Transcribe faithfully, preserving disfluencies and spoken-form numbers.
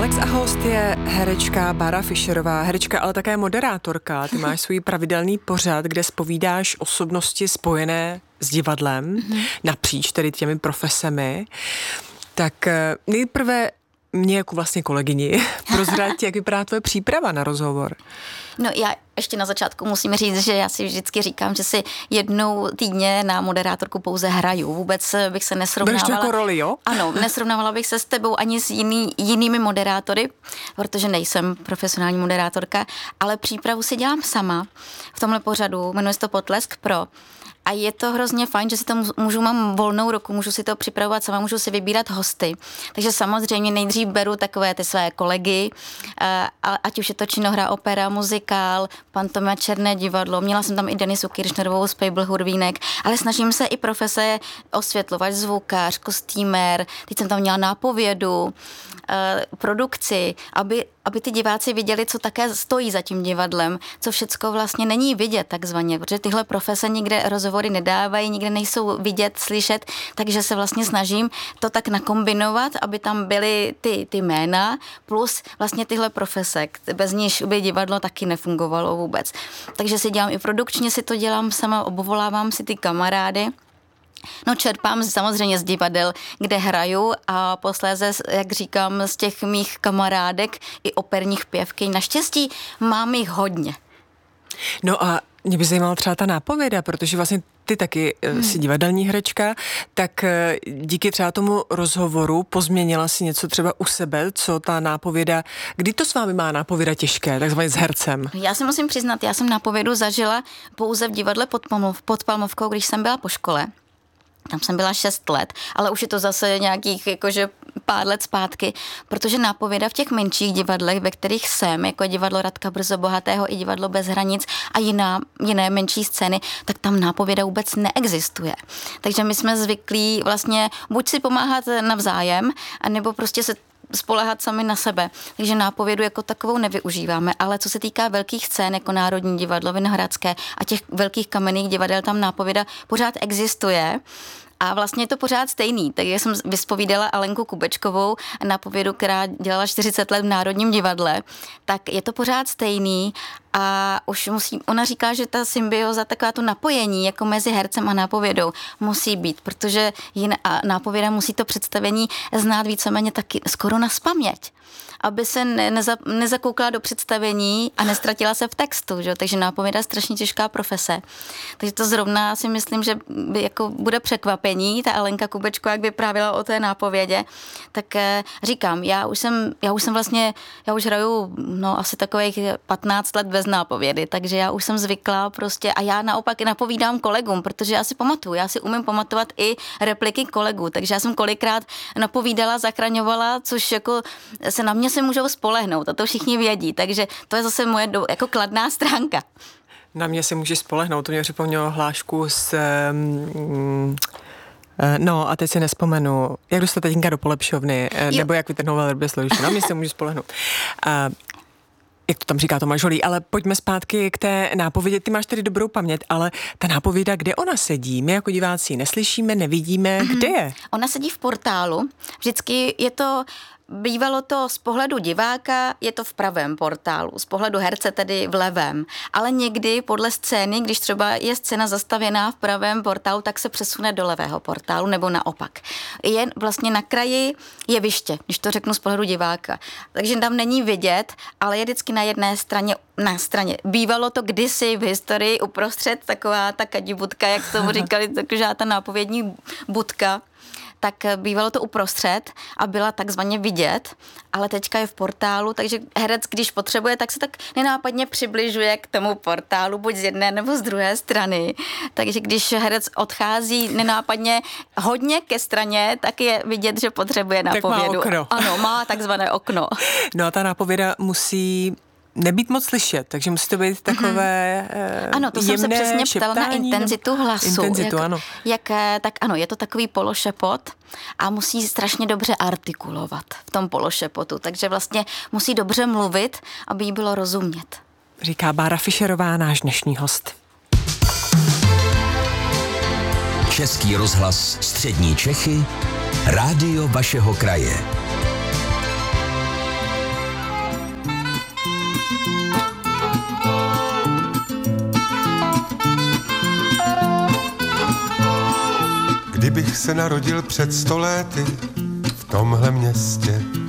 Alex a host je herečka Bára Fischerová, herečka, ale také moderátorka. Ty máš svůj pravidelný pořad, kde zpovídáš osobnosti spojené s divadlem, mm-hmm. napříč tedy těmi profesemi. Tak nejprve mě jako vlastně kolegyni prozrať, jak vypadá tvoje příprava na rozhovor. No já ještě na začátku musím říct, že já si vždycky říkám, že si jednou týdně na moderátorku pouze hraju. Vůbec bych se nesrovnávala. Bereš to jako roli, jo? Ano, nesrovnávala bych se s tebou ani s jiný, jinými moderátory, protože nejsem profesionální moderátorka, ale přípravu si dělám sama v tomhle pořadu, jmenuje se to Potlesk Pro. A je to hrozně fajn, že si to můžu, mám volnou ruku, můžu si to připravovat sama, můžu si vybírat hosty. Takže samozřejmě nejdřív beru takové ty své kolegy, ať už je to činohra, opera, muzikál, pantomima, černé divadlo. Měla jsem tam i Denisu Kiršnerovou z Pejbl Hudvínek, ale snažím se i profese osvětlovat, zvukář, kostýmér, teď jsem tam měla nápovědu, produkci, aby, aby ty diváci viděli, co také stojí za tím divadlem, co všecko vlastně není vidět takzvaně, protože tyhle profese nikde rozhovory nedávají, nikde nejsou vidět, slyšet, takže se vlastně snažím to tak nakombinovat, aby tam byly ty, ty jména plus vlastně tyhle profese, bez níž by divadlo taky nefungovalo vůbec. Takže si dělám i produkčně, si to dělám sama, obvolávám si ty kamarády. No čerpám samozřejmě z divadel, kde hraju a posléze, jak říkám, z těch mých kamarádek i operních pěvkyň. Naštěstí mám jich hodně. No a mě by zajímala třeba ta nápověda, protože vlastně ty taky hmm. jsi divadelní herečka, tak díky třeba tomu rozhovoru pozměnila si něco třeba u sebe, co ta nápověda, kdy to s vámi má nápověda těžké, takzvaně s hercem? Já si musím přiznat, já jsem nápovědu zažila pouze v divadle pod, Palmov, pod Palmovkou, když jsem byla po škole. Tam jsem byla šest let, ale už je to zase nějakých jakože pár let zpátky, protože nápověda v těch menších divadlech, ve kterých jsem, jako divadlo Radka Brzo Bohatého i divadlo Bez hranic a jiná, jiné menší scény, tak tam nápověda vůbec neexistuje. Takže my jsme zvyklí vlastně buď si pomáhat navzájem, anebo prostě se spoléhat sami na sebe. Takže nápovědu jako takovou nevyužíváme, ale co se týká velkých scén, jako Národní divadlo, Vinohradské a těch velkých kamenných divadel, tam nápověda pořád existuje. A vlastně je to pořád stejný. Tak já jsem vyspovídala Alenku Kubečkovou, nápovědu, která dělala čtyřicet let v Národním divadle, tak je to pořád stejný a už musí, ona říká, že ta symbioza, taková to napojení jako mezi hercem a nápovědou musí být, protože jiná nápověda musí to představení znát víceméně taky skoro naspaměť, aby se ne, neza, nezakoukla do představení a nestratila se v textu, že? Takže nápověda je strašně těžká profese. Takže to zrovna si myslím, že by jako bude překvapení, ta Alenka Kubečko, jak vyprávěla o té nápovědě, tak eh, říkám, já už jsem, já už jsem vlastně, já už hraju no asi takových patnáct let bez nápovědy, takže já už jsem zvyklá prostě a já naopak napovídám kolegům, protože já si pamatuju, já si umím pamatovat i repliky kolegů, takže já jsem kolikrát napovídala, zachraňovala, což jako se na mě se můžou spolehnout a to všichni vědí, takže to je zase moje do, jako kladná stránka. Na mě se můžeš spolehnout, to mě připomnělo hlášku s... Um, no a teď si nespomenu, jak dostat tatínka do polepšovny, jo. Nebo jak vytrhnout velryby složiště, na mě se můžeš spolehnout. Uh, jak to tam říká Tomáš Holý, ale pojďme zpátky k té nápovědě. Ty máš tedy dobrou paměť, ale ta nápověda, kde ona sedí? My jako diváci neslyšíme, nevidíme, mm-hmm. Kde je? Ona sedí v portálu. Vždycky je to... Bývalo to z pohledu diváka, je to v pravém portálu, z pohledu herce tedy v levém. Ale někdy podle scény, když třeba je scéna zastavěná v pravém portálu, tak se přesune do levého portálu nebo naopak. Je vlastně na kraji jeviště, když to řeknu z pohledu diváka. Takže tam není vidět, ale je vždycky na jedné straně, na straně. Bývalo to kdysi v historii uprostřed taková ta kadibudka, jak tomu říkali, taková ta nápovědní budka. Tak bývalo to uprostřed a byla takzvaně vidět, ale teďka je v portálu, takže herec, když potřebuje, tak se tak nenápadně přibližuje k tomu portálu, buď z jedné nebo z druhé strany. Takže když herec odchází nenápadně hodně ke straně, tak je vidět, že potřebuje nápovědu. Tak má okno. Ano, má takzvané okno. No a ta nápověda musí nebýt moc slyšet, takže musí to být takové mm-hmm. uh, Ano, to jsem se přesně ptala na intenzitu hlasu. Intenzitu, jak, ano. Jak, tak ano, je to takový pološepot a musí strašně dobře artikulovat v tom pološepotu, takže vlastně musí dobře mluvit, aby jí bylo rozumět. Říká Bára Fischerová, náš dnešní host. Český rozhlas Střední Čechy, rádio vašeho kraje. kdybych se narodil před sto lety v tomhle městě.